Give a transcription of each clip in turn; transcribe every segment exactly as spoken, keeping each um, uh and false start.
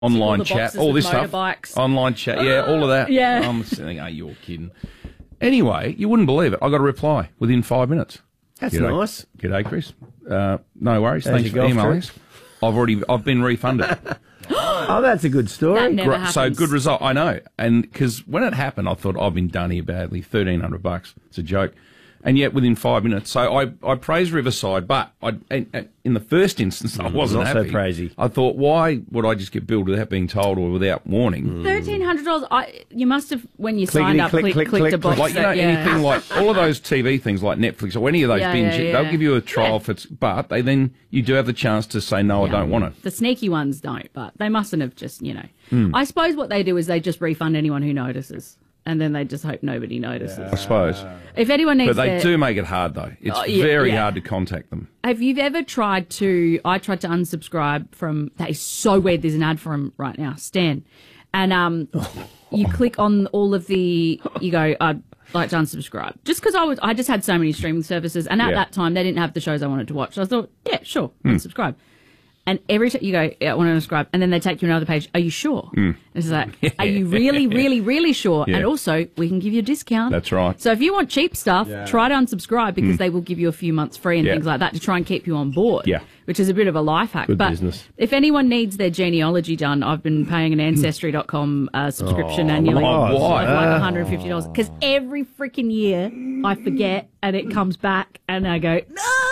online all chat, all this stuff. Motorbikes. Online chat, yeah, all of that. Yeah. I'm thinking, oh, you're kidding. Anyway, you wouldn't believe it. I got a reply within five minutes. That's G'day. nice. G'day, Chris. Uh, no worries. How's Thanks for your golf emailing. trip? I've already, I've been refunded. Oh, that's a good story. That never Great. happens. So good result. I know. And because when it happened, I thought I've been done here badly. thirteen hundred bucks. It's a joke. And yet within five minutes. So I, I praised Riverside, but I, and, and in the first instance, I wasn't not so happy. praisey. I thought, why would I just get billed without being told or without warning? thirteen hundred dollars. I You must have, when you Clickety, signed up, click, click, click, clicked click, a box. Like, you know, that, yeah. anything like, all of those T V things like Netflix or any of those Yeah, binge, yeah, yeah. they'll give you a trial Yeah. for, but they then, you do have the chance to say, no, I Yeah. don't want it. The sneaky ones don't, but they mustn't have just, you know. Hmm. I suppose what they do is they just refund anyone who notices, and then they just hope nobody notices. I suppose. If anyone needs But they their- do make it hard, though. It's Oh, yeah, very yeah. hard to contact them. Have you ever tried to? I tried to unsubscribe from. That is so weird. There's an ad for him right now, Stan, and um, you click on all of the. You go. I'd like to unsubscribe, just because I was. I just had so many streaming services, and at Yeah. that time they didn't have the shows I wanted to watch. So I thought, yeah, sure, Hmm. unsubscribe. And every time you go, yeah, I want to subscribe, and then they take you to another page. Are you sure? It's like, are you really, really, really sure? Hmm. Yeah. And also, we can give you a discount. That's right. So if you want cheap stuff, try to unsubscribe because they will give you a few months free and Hmm. Yeah. things like that to try and keep you on board. Yeah. Which is a bit of a life hack. Good but business. if anyone needs their genealogy done, I've been paying an ancestry dot com uh, subscription annually. oh, why? Of like one hundred fifty dollars. Because every freaking year I forget and it comes back and I go,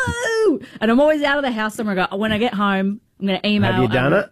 no! And I'm always out of the house somewhere. I go, when I get home, I'm going to email. Have you done and- it?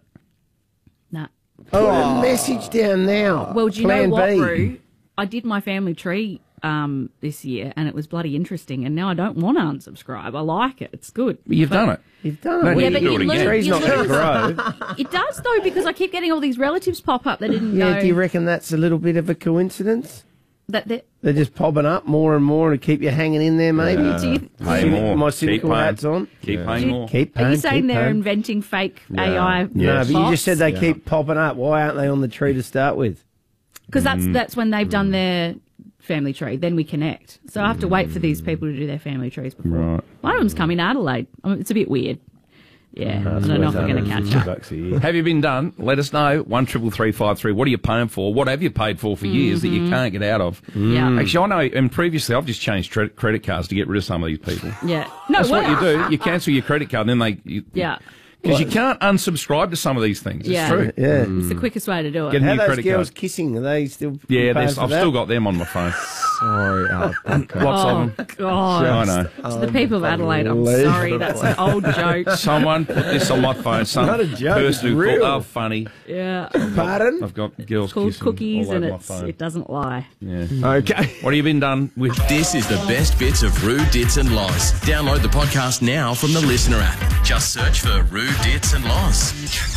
Nah. Put a message down now. Well, do you Plan know what, B. Roo? I did my family tree um, this year, and it was bloody interesting. And now I don't want to unsubscribe. I like it; it's good. But you've But done it. You've done No, it. you Yeah, can but do you it lose- again. The tree's you not going lose- to grow. It does though, because I keep getting all these relatives pop up that didn't Yeah, know do you reckon that's a little bit of a coincidence? that. They're, They're just popping up more and more to keep you hanging in there, maybe? do you, Pay Cynic- more. My Keep cynical paying. hat's on. Keep do paying you- more. Keep are you paying, saying keep they're paying. inventing fake A I? No, Yes. but you just said they Yeah. keep popping up. Why aren't they on the tree to start with? Because that's Mm. that's when they've done their family tree. Then we connect. So I have to wait for these people to do their family trees before. Right. One of them's coming to Adelaide. I mean, it's a bit weird. Yeah, I don't know if we're going to catch up. Bucks a year. Have you been done? Let us know. One triple three five three. What are you paying for? What have you paid for for years that you can't get out of? Yeah. Actually, I know. And previously, I've just changed tre- credit cards to get rid of some of these people. Yeah. No, That's well, what you do. You cancel your credit card, and then they. You, Yeah. Because you can't unsubscribe to some of these things. It's Yeah. true. Yeah. It's the quickest way to do it. Get a How new those credit girls card. kissing? Are they still Yeah, paying there's- for I've that? still got them on my phone. Sorry. Oh, okay. Lots Oh, of them. God. I know. To the people of Adelaide, I'm sorry. That's an old joke. Someone put this on my phone. Some Not a joke, person who it's real. thought, oh, funny. Yeah. Pardon? I've got girls It's called kissing cookies all and over my it's, phone. it doesn't lie. Yeah. Okay. What have you been done with? This is the best bits of Roo, Dits and Loz. Download the podcast now from the Listener app. Just search for Roo, Dits and Loz.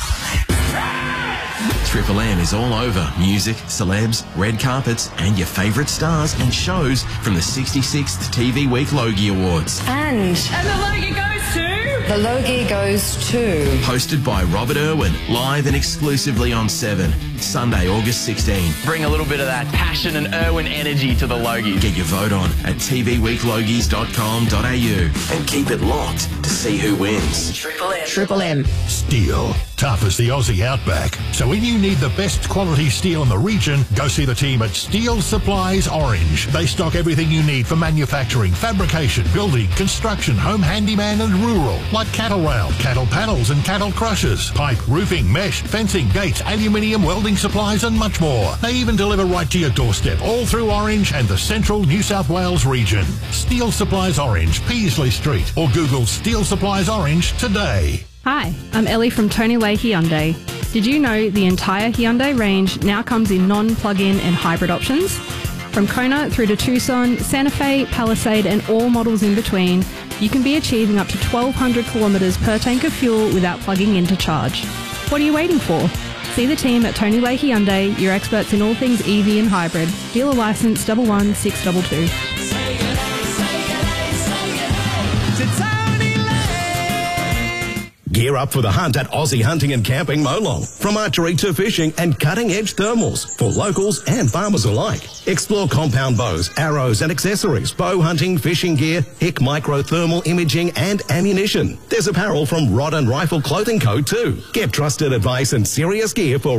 Triple M is all over music, celebs, red carpets, and your favourite stars and shows from the sixty-sixth T V Week Logie Awards. And And the Logie goes to... the Logie goes to... Hosted by Robert Irwin, live and exclusively on Seven, Sunday, August sixteenth. Bring a little bit of that passion and Irwin energy to the Logies. Get your vote on at t v week logies dot com dot a u and keep it locked to see who wins. Triple M. Triple M. Steel, tough as the Aussie outback. So when you need the best quality steel in the region, go see the team at Steel Supplies Orange. They stock everything you need for manufacturing, fabrication, building, construction, home handyman and rural, like cattle rail, cattle panels and cattle crushers, pipe, roofing, mesh, fencing, gates, aluminium, welding supplies and much more. They even deliver right to your doorstep, all through Orange and the central New South Wales region. Steel Supplies Orange, Peasley Street, or Google Steel Supplies Orange today. Hi, I'm Ellie from Tony Way Hyundai. Did you know the entire Hyundai range now comes in non-plug-in and hybrid options? From Kona through to Tucson, Santa Fe, Palisade and all models in between, you can be achieving up to twelve hundred kilometres per tank of fuel without plugging in to charge. What are you waiting for? See the team at Tony Way Hyundai, your experts in all things E V and hybrid. Dealer licence one one six two two. Gear up for the hunt at Aussie Hunting and Camping Molong. From archery to fishing and cutting-edge thermals for locals and farmers alike. Explore compound bows, arrows and accessories, bow hunting, fishing gear, H I C micro thermal imaging and ammunition. There's apparel from Rod and Rifle Clothing Co too. Get trusted advice and serious gear for